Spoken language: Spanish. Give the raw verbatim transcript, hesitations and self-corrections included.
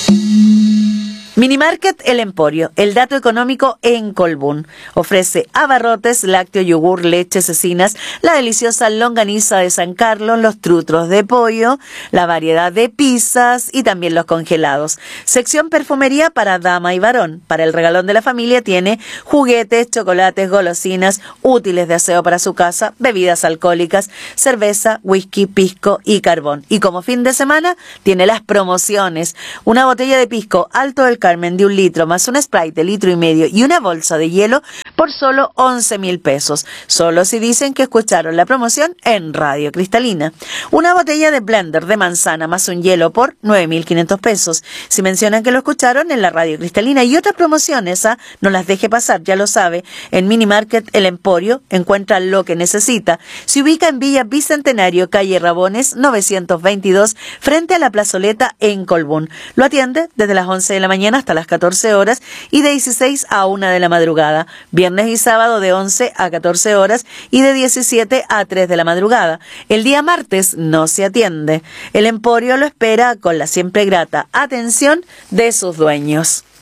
Minimarket El Emporio, el dato económico en Colbún. Ofrece abarrotes, lácteo, yogur, leche, cecinas, la deliciosa longaniza de San Carlos, los trutros de pollo, la variedad de pizzas y también los congelados. Sección perfumería para dama y varón. Para el regalón de la familia tiene juguetes, chocolates, golosinas, útiles de aseo para su casa, bebidas alcohólicas, cerveza, whisky, pisco y carbón. Y como fin de semana tiene las promociones. Una botella de pisco Alto del Carmen de un litro más un Sprite de litro y medio y una bolsa de hielo por solo once mil pesos. Solo si dicen que escucharon la promoción en Radio Cristalina. Una botella de blender de manzana más un hielo por nueve mil quinientos pesos. Si mencionan que lo escucharon en la Radio Cristalina y otras promociones, ¿ah? No las deje pasar, ya lo sabe. En Minimarket El Emporio encuentra lo que necesita. Se ubica en Villa Bicentenario, calle Rabones novecientos veintidós, frente a la plazoleta en Colbún. Lo atiende desde las once de la mañana hasta las catorce horas y de dieciséis a una de la madrugada. Viernes y sábado de once a catorce horas y de diecisiete a tres de la madrugada. El día martes no se atiende. El Emporio lo espera con la siempre grata atención de sus dueños.